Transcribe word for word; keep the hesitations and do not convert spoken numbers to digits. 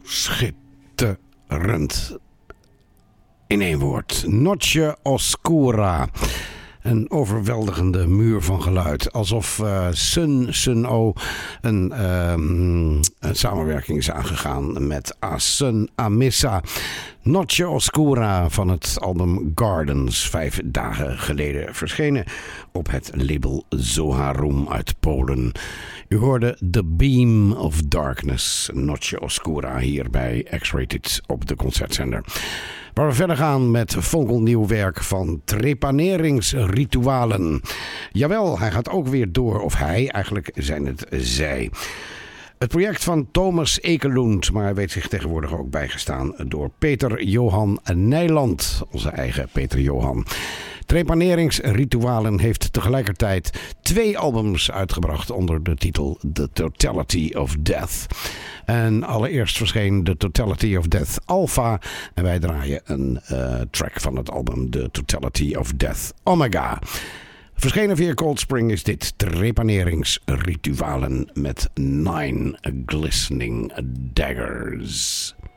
schitterend. In één woord, Noche Oscura. Een overweldigende muur van geluid. Alsof uh, Sun Sun O een, uh, een samenwerking is aangegaan met Asun Amissa. Noche Oscura van het album Gardens. Vijf dagen geleden verschenen op het label Zoharum uit Polen. U hoorde The Beam of Darkness. Noche Oscura hier bij X-Rated op de Concertzender. Waar we verder gaan met fonkelnieuw werk van trepaneringsritualen. Jawel, hij gaat ook weer door. Of hij, eigenlijk zijn het zij. Het project van Thomas Ekelund, maar hij weet zich tegenwoordig ook bijgestaan door Peter Johan Nijland. Onze eigen Peter Johan. Trepaneringsritualen heeft tegelijkertijd twee albums uitgebracht onder de titel The Totality of Death. En allereerst verscheen The Totality of Death Alpha. En wij draaien een uh, track van het album The Totality of Death Omega. Verschenen via Cold Spring is dit Trepaneringsritualen met Nine Glistening Daggers.